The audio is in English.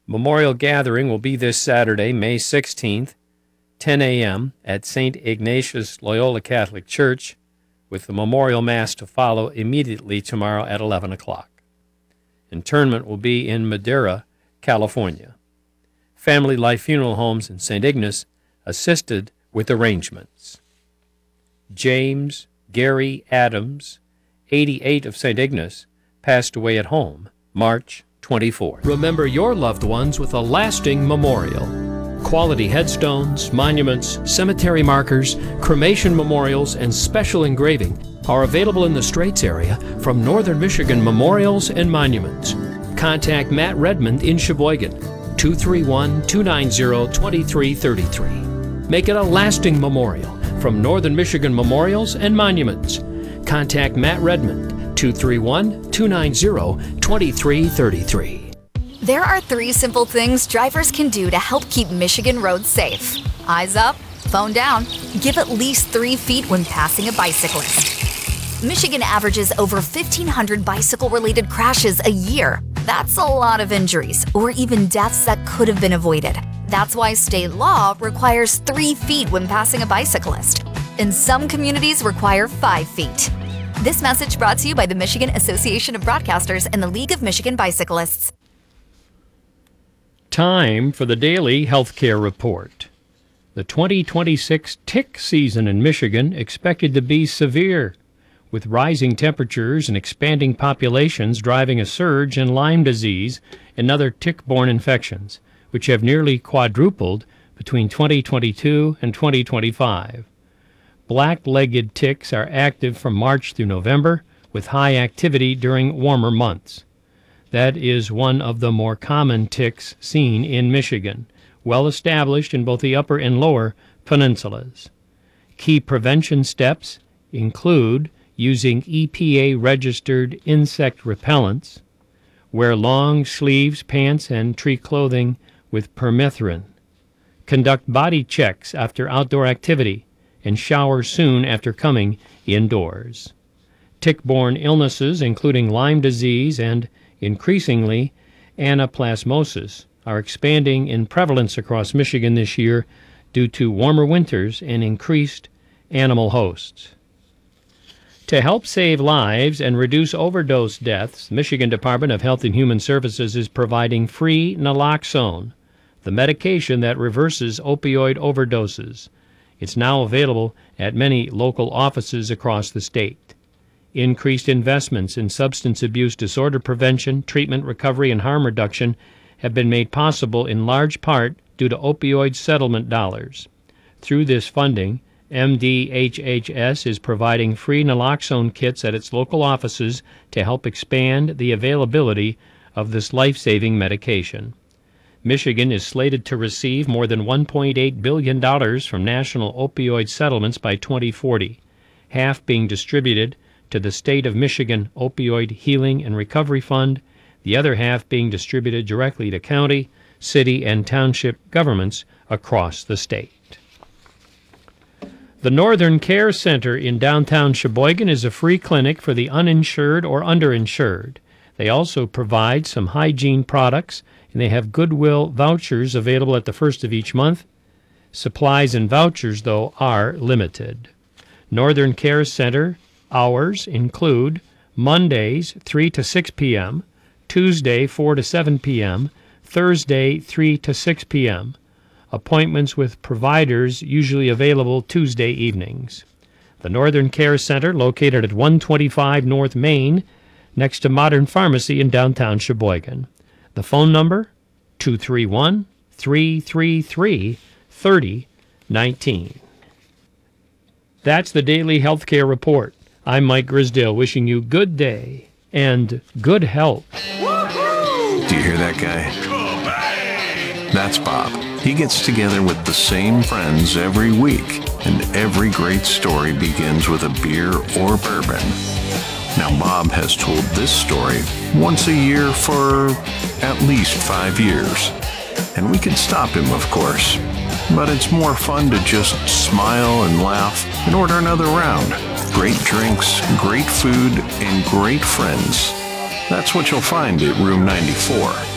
Memorial Gathering will be this Saturday, May 16th, 10 a.m. at St. Ignatius Loyola Catholic Church, with the memorial mass to follow immediately tomorrow at 11 o'clock. Interment will be in Madera, California. Family Life Funeral Homes in St. Ignace assisted with arrangements. James Gary Adams, 88 of St. Ignace, passed away at home March 24th. Remember your loved ones with a lasting memorial. Quality headstones, monuments, cemetery markers, cremation memorials, and special engraving are available in the Straits area from Northern Michigan Memorials and Monuments. Contact Matt Redmond in Sheboygan, 231-290-2333. Make it a lasting memorial from Northern Michigan Memorials and Monuments. Contact Matt Redmond, 231-290-2333. There are 3 simple things drivers can do to help keep Michigan roads safe. Eyes up, phone down, give at least 3 feet when passing a bicyclist. Michigan averages over 1,500 bicycle-related crashes a year. That's a lot of injuries, or even deaths that could have been avoided. That's why state law requires 3 feet when passing a bicyclist. And some communities require 5 feet. This message brought to you by the Michigan Association of Broadcasters and the League of Michigan Bicyclists. Time for the Daily Healthcare Report. The 2026 tick season in Michigan expected to be severe, with rising temperatures and expanding populations driving a surge in Lyme disease and other tick-borne infections, which have nearly quadrupled between 2022 and 2025. Black-legged ticks are active from March through November, with high activity during warmer months. That is one of the more common ticks seen in Michigan, well established in both the upper and lower peninsulas. Key prevention steps include using EPA-registered insect repellents, wear long sleeves, pants, and tree clothing with permethrin, conduct body checks after outdoor activity, and shower soon after coming indoors. Tick-borne illnesses, including Lyme disease and, increasingly, anaplasmosis, are expanding in prevalence across Michigan this year due to warmer winters and increased animal hosts. To help save lives and reduce overdose deaths, the Michigan Department of Health and Human Services is providing free naloxone, the medication that reverses opioid overdoses. It's now available at many local offices across the state. Increased investments in substance abuse disorder prevention, treatment, recovery, and harm reduction have been made possible in large part due to opioid settlement dollars. Through this funding, MDHHS is providing free naloxone kits at its local offices to help expand the availability of this life-saving medication. Michigan is slated to receive more than $1.8 billion from national opioid settlements by 2040, half being distributed to the State of Michigan Opioid Healing and Recovery Fund, the other half being distributed directly to county, city, and township governments across the state. The Northern Care Center in downtown Sheboygan is a free clinic for the uninsured or underinsured. They also provide some hygiene products, and they have Goodwill vouchers available at the first of each month. Supplies and vouchers, though, are limited. Northern Care Center hours include Mondays 3 to 6 p.m., Tuesday 4 to 7 p.m., Thursday 3 to 6 p.m. Appointments with providers usually available Tuesday evenings. The Northern Care Center, located at 125 North Main, next to Modern Pharmacy in downtown Sheboygan. The phone number, 231-333-3019. That's the Daily Healthcare Report. I'm Mike Grisdale, wishing you good day and good health. Do you hear that guy? That's Bob. He gets together with the same friends every week, and every great story begins with a beer or bourbon. Now, Bob has told this story once a year for at least 5 years. And we could stop him, of course. But it's more fun to just smile and laugh and order another round. Great drinks, great food, and great friends. That's what you'll find at Room 94.